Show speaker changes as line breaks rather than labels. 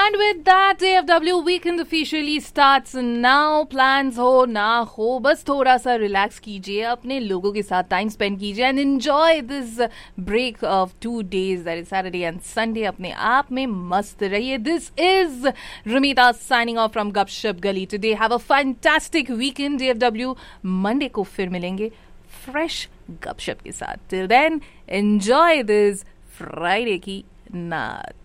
And with that, AFW weekend officially starts now. Plans हो ना हो, बस थोड़ा सा रिलैक्स कीजिए, अपने लोगों के साथ टाइम स्पेंड कीजिए and enjoy this break of 2 days, that is Saturday and Sunday. अपने आप में मस्त रहिए. This is रमीता signing off from गपशप गली. Today have a fantastic weekend. AFW Monday को फिर मिलेंगे फ्रेश गपशप के साथ. Till then enjoy this Friday की नात.